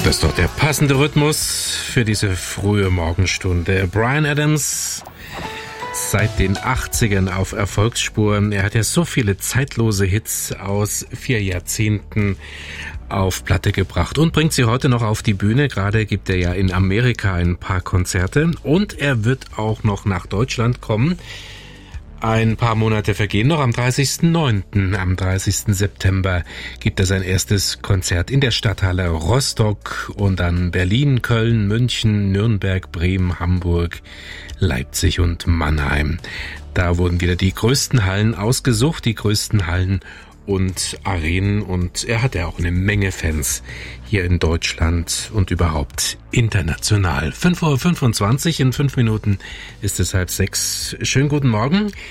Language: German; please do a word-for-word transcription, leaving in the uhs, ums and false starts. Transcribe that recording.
Das ist doch der passende Rhythmus für diese frühe Morgenstunde. Bryan Adams, seit den achtzigern auf Erfolgsspuren. Er hat ja so viele zeitlose Hits aus vier Jahrzehnten auf Platte gebracht und bringt sie heute noch auf die Bühne. Gerade gibt er ja in Amerika ein paar Konzerte und er wird auch noch nach Deutschland kommen. Ein paar Monate vergehen noch. Am dreißigsten neunten, am dreißigsten September gibt er sein erstes Konzert in der Stadthalle Rostock und dann Berlin, Köln, München, Nürnberg, Bremen, Hamburg, Leipzig und Mannheim. Da wurden wieder die größten Hallen ausgesucht, die größten Hallen und Arenen, und er hat ja auch eine Menge Fans hier in Deutschland und überhaupt international. fünf Uhr fünfundzwanzig, in fünf Minuten ist es halb sechs. Schönen guten Morgen.